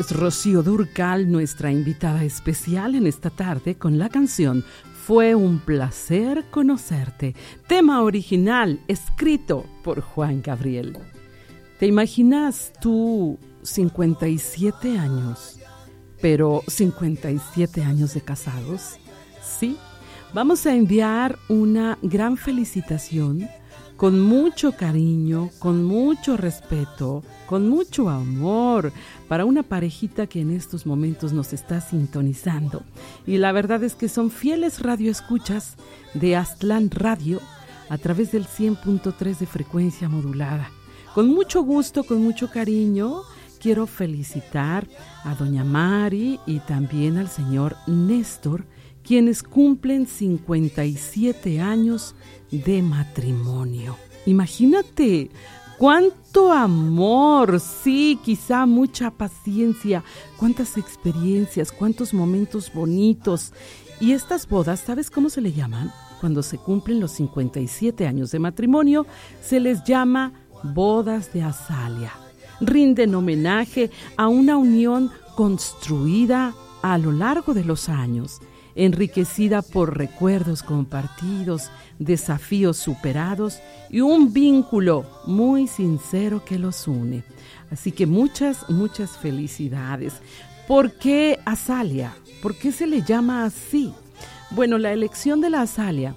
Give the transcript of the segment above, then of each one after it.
Es Rocío Dúrcal, nuestra invitada especial en esta tarde con la canción Fue un placer conocerte, tema original escrito por Juan Gabriel. ¿Te imaginas tú 57 años, pero 57 años de casados? Sí, vamos a enviar una gran felicitación con mucho cariño, con mucho respeto, con mucho amor para una parejita que en estos momentos nos está sintonizando. Y la verdad es que son fieles radioescuchas de Aztlán Radio a través del 100.3 de frecuencia modulada. Con mucho gusto, con mucho cariño, quiero felicitar a doña Mari y también al señor Néstor, quienes cumplen 57 años de matrimonio. Imagínate cuánto amor, sí, quizá mucha paciencia, cuántas experiencias, cuántos momentos bonitos. Y estas bodas, ¿sabes cómo se le llaman? Cuando se cumplen los 57 años de matrimonio, se les llama bodas de Azalea. Rinden homenaje a una unión construida a lo largo de los años, enriquecida por recuerdos compartidos, desafíos superados y un vínculo muy sincero que los une. Así que muchas felicidades. ¿Por qué Azalea? ¿Por qué se le llama así? Bueno, la elección de la azalea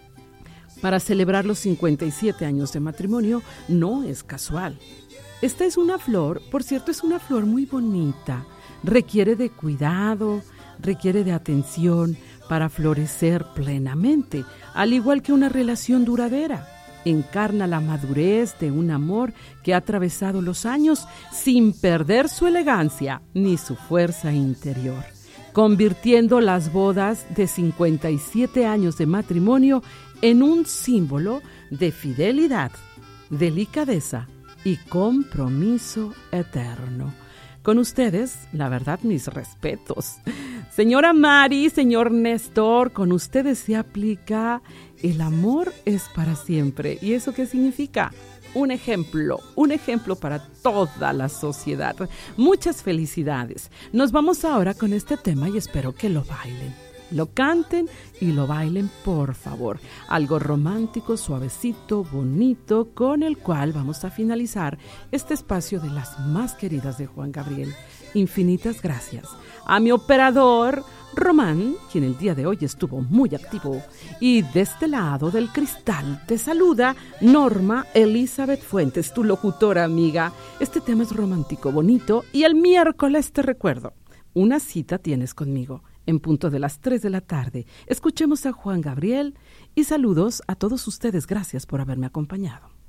para celebrar los 57 años de matrimonio no es casual. Esta es una flor, por cierto, es una flor muy bonita, requiere de cuidado, requiere de atención para florecer plenamente, al igual que una relación duradera. Encarna la madurez de un amor que ha atravesado los años sin perder su elegancia ni su fuerza interior, convirtiendo las bodas de 57 años de matrimonio en un símbolo de fidelidad, delicadeza y compromiso eterno. Con ustedes, la verdad, mis respetos. Señora Mari, señor Néstor, con ustedes se aplica el amor es para siempre. ¿Y eso qué significa? Un ejemplo para toda la sociedad. Muchas felicidades. Nos vamos ahora con este tema y espero que lo bailen. Lo canten y lo bailen, por favor. Algo romántico, suavecito, bonito, con el cual vamos a finalizar este espacio de las más queridas de Juan Gabriel. Infinitas gracias a mi operador Román, quien el día de hoy estuvo muy activo. Y de este lado del cristal te saluda Norma Elizabeth Fuentes, tu locutora amiga. Este tema es romántico, bonito, y el miércoles te recuerdo, una cita tienes conmigo en punto de las 3 de la tarde. Escuchemos a Juan Gabriel y saludos a todos ustedes. Gracias por haberme acompañado.